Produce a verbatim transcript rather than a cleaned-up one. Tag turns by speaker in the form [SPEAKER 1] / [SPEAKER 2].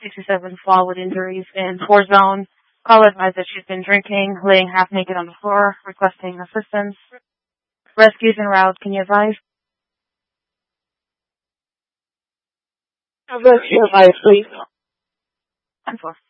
[SPEAKER 1] sixty-seven fall with injuries in four zone. Caller advised that she's been drinking, laying half naked on the floor, requesting assistance. Rescues en route. Can you advise?
[SPEAKER 2] Rescue advice, please.
[SPEAKER 1] ten four.